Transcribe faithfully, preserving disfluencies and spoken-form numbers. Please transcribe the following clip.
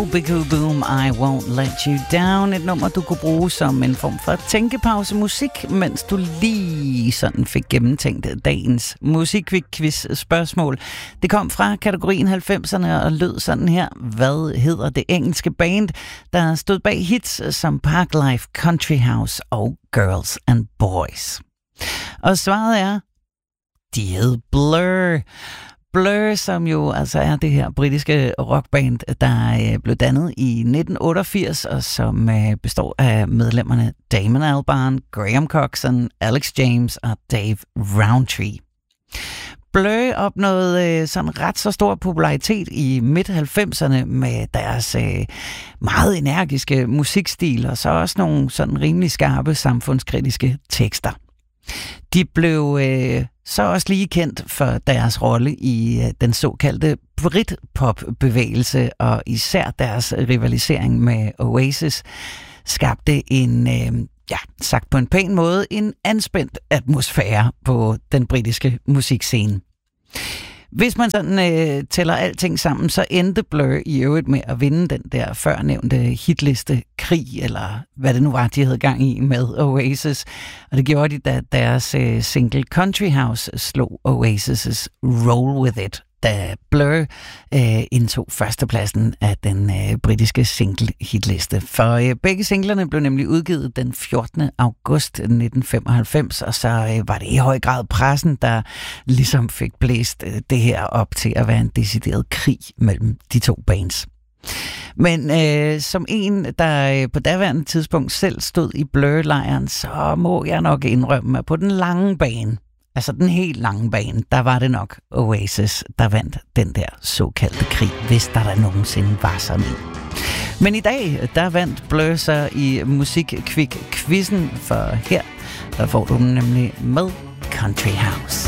Boom, I Won't Let You Down. Et nummer, du kunne bruge som en form for tænkepause musik, mens du lige sådan fik gennemtænkt dagens musikquiz-spørgsmål. Det kom fra kategorien halvfemserne og lød sådan her. Hvad hedder det engelske band, der stod bag hits som Parklife, Country House og Girls and Boys? Og svaret er, de hed Blur. Blur, som jo altså er det her britiske rockband, der øh, blev dannet i nitten otteogfirs, og som øh, består af medlemmerne Damon Albarn, Graham Coxon, Alex James og Dave Rowntree. Blur opnåede øh, sådan ret så stor popularitet i midt halvfemserne med deres øh, meget energiske musikstil, og så også nogle sådan rimelig skarpe samfundskritiske tekster. De blev øh, så også lige kendt for deres rolle i øh, den såkaldte Britpop-bevægelse, og især deres rivalisering med Oasis skabte en, øh, ja, sagt på en pæn måde, en anspændt atmosfære på den britiske musikscene. Hvis man sådan øh, tæller alting sammen, så endte Blur i øvrigt med at vinde den der førnævnte hitliste krig, eller hvad det nu var, de havde gang i med Oasis. Og det gjorde de, da deres øh, single Country House slog Oasis' Roll With It, da Blur øh, indtog førstepladsen af den øh, britiske single-hitliste. For øh, begge singlerne blev nemlig udgivet den fjortende august nitten femoghalvfems, og så øh, var det i høj grad pressen, der ligesom fik blæst øh, det her op til at være en decideret krig mellem de to bands. Men øh, som en, der øh, på daværende tidspunkt selv stod i Blur-lejren, så må jeg nok indrømme, at på den lange bane, altså den helt lange bane, der var det nok Oasis, der vandt den der såkaldte krig, hvis der da nogensinde var sådan en. Men i dag, der vandt Blur sig i Musikquiz-quizzen, for her, der får du den nemlig med Country House.